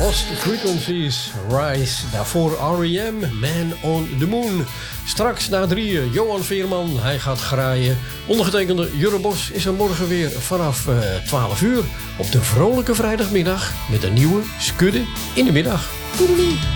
Lost Frequencies, Rise. Daarvoor R.E.M., Man on the Moon. Straks na 3 Johan Veerman, hij gaat graaien. Ondergetekende Jurre Bos is er morgen weer vanaf 12 uur... op de vrolijke vrijdagmiddag met een nieuwe Skudde in de middag. Doei.